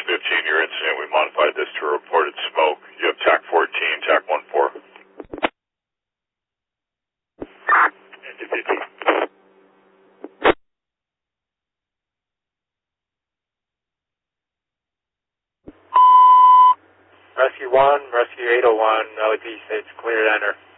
15, your incident, we modified this to a reported smoke. You have TAC 14, TAC 14. Engine 15. Rescue 1, Rescue 801, LED states clear to enter.